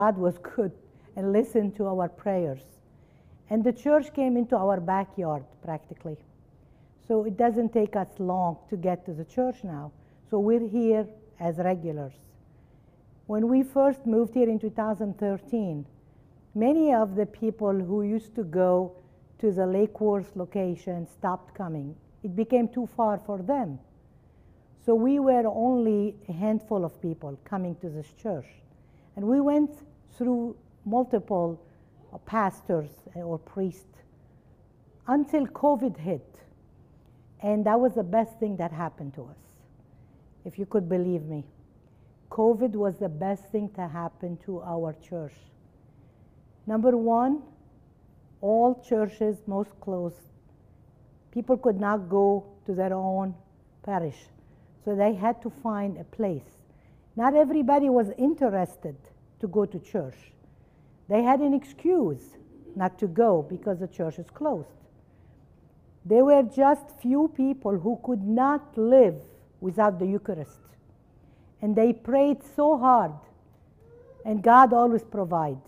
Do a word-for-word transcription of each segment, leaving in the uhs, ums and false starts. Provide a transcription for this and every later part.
God was good and listened to our prayers. And the church came into our backyard practically. So it doesn't take us long to get to the church now. So we're here as regulars. When we first moved here in two thousand thirteen, many of the people who used to go to the Lake Worth location stopped coming. It became too far for them. So we were only a handful of people coming to this church. And we went through multiple uh, pastors or priests until COVID hit. And that was the best thing that happened to us, if you could believe me. COVID was the best thing to happen to our church. Number one, all churches, most closed. People could not go to their own parish, so they had to find a place. Not everybody was interested to go to church. They had an excuse not to go because the church is closed. There were just few people who could not live without the Eucharist. And they prayed so hard, and God always provided.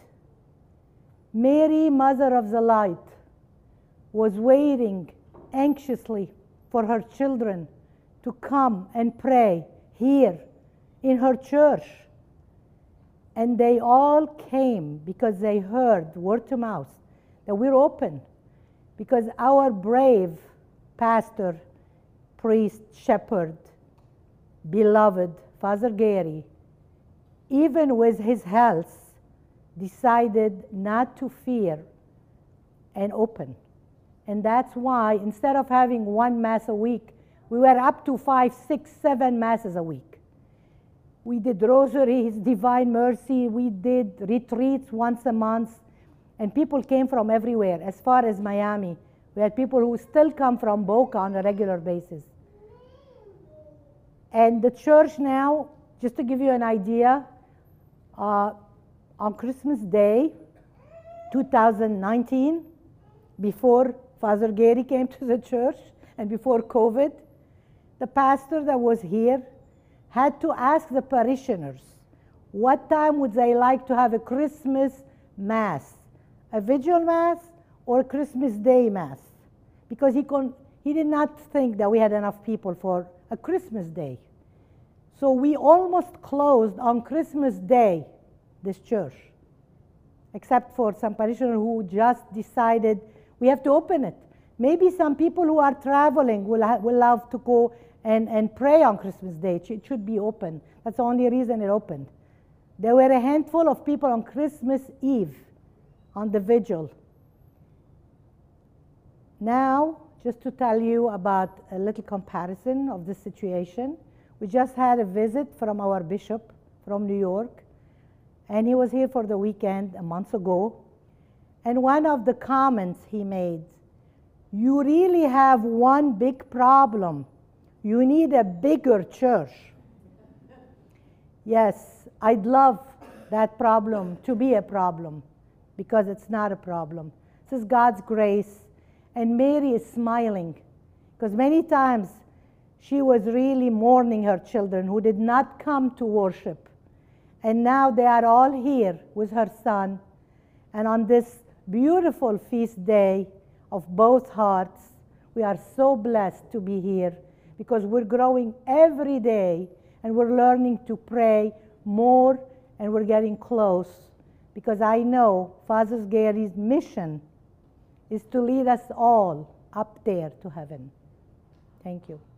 Mary, Mother of the Light, was waiting anxiously for her children to come and pray here in her church. And they all came because they heard word to mouth that we're open. Because our brave pastor, priest, shepherd, beloved Father Gary, even with his health, decided not to fear and open. And that's why instead of having one Mass a week, we were up to five, six, seven Masses a week. We did rosaries, Divine Mercy, we did retreats once a month, and people came from everywhere, as far as Miami. We had people who still come from Boca on a regular basis. And the church now, just to give you an idea, uh, on Christmas Day, two thousand nineteen, before Father Gary came to the church and before COVID, the pastor that was here had to ask the parishioners what time would they like to have a Christmas Mass, a Vigil Mass or a Christmas Day Mass, because he, con he did not think that we had enough people for a Christmas Day. So we almost closed on Christmas Day, this church, except for some parishioners who just decided we have to open it. Maybe some people who are traveling will, will love to go and, and pray on Christmas Day. It should be open. That's the only reason it opened. There were a handful of people on Christmas Eve, on the vigil. Now, just to tell you about a little comparison of the situation, we just had a visit from our bishop from New York, and he was here for the weekend a month ago. And one of the comments he made, you really have one big problem. You need a bigger church. Yes, I'd love that problem to be a problem, because it's not a problem. This is God's grace. And Mary is smiling, because many times she was really mourning her children who did not come to worship. And now they are all here with her son. And on this beautiful feast day of both hearts, we are so blessed to be here, because we're growing every day and we're learning to pray more, and we're getting close, because I know Father Gary's mission is to lead us all up there to heaven. Thank you.